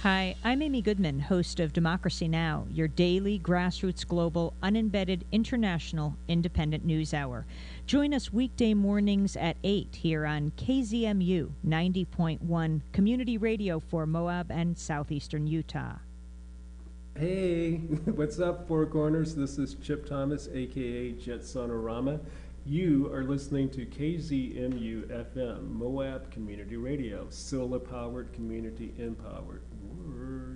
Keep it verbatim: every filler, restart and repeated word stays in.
Hi, I'm Amy Goodman, host of Democracy Now!, your daily grassroots global, unembedded, international, independent news hour. Join us weekday mornings at eight here on K Z M U ninety point one, community radio for Moab and southeastern Utah. Hey, what's up, Four Corners? This is Chip Thomas, aka Jet Sonorama. You are listening to K Z M U F M, Moab Community Radio, solar powered, community empowered. Word.